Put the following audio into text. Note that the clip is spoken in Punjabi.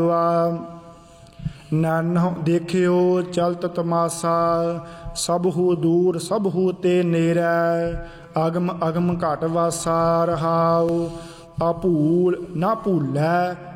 ਨਾਨਹੁ ਦੇਖਿਓ ਚਲਤ ਤਮਾਸਾ, ਸਭ ਹੋ ਦੂਰ ਸਭ ਹੋ ਤੇ ਨੇਰੈ, ਅਗਮ ਅਗਮ ਘਟ ਵਾਸਾ ਰਹਾਉ। ਅਭੂਲ ਨਾ ਭੂਲੈ